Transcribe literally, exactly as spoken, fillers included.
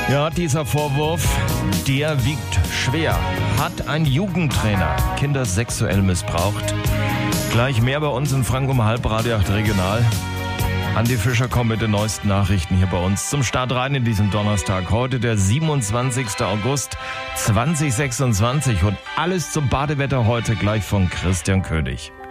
Ja, dieser Vorwurf, der wiegt schwer. Hat ein Jugendtrainer Kinder sexuell missbraucht? Gleich mehr bei uns in Frank um halb, Radio acht Regional. Andi Fischer kommt mit den neuesten Nachrichten hier bei uns zum Start rein in diesem Donnerstag. Heute der siebenundzwanzigster August zweitausendsechsundzwanzig und alles zum Badewetter heute gleich von Christian König.